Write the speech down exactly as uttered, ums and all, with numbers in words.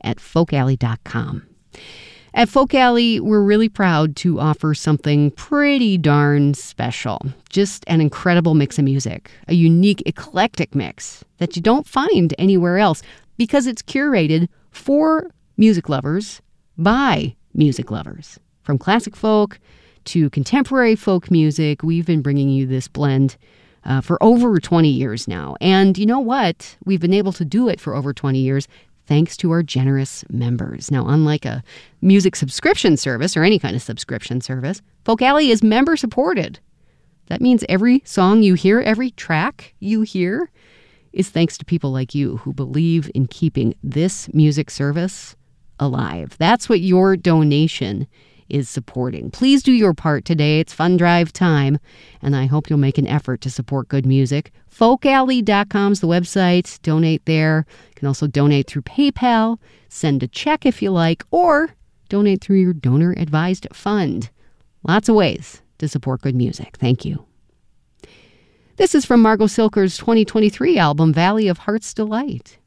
at folk alley dot com. At Folk Alley, we're really proud to offer something pretty darn special. Just an incredible mix of music, a unique, eclectic mix that you don't find anywhere else because it's curated for music lovers by music lovers. From classic folk to contemporary folk music, we've been bringing you this blend uh, for over twenty years now. And you know what? We've been able to do it for over twenty years thanks to our generous members. Now, unlike a music subscription service or any kind of subscription service, Folk Alley is member-supported. That means every song you hear, every track you hear, is thanks to people like you who believe in keeping this music service alive. That's what your donation is supporting. Please do your part today. It's fund drive time, and I hope you'll make an effort to support good music. folk alley dot com is the website. Donate there. You can also donate through PayPal, send a check if you like, or donate through your donor-advised fund. Lots of ways to support good music. Thank you. This is from Margot Silker's twenty twenty-three album, Valley of Heart's Delight.